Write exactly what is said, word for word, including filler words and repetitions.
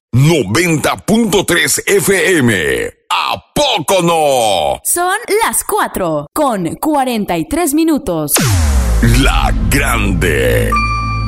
noventa punto tres F M. ¿A poco no? Son las cuatro con cuarenta y tres minutos. La Grande.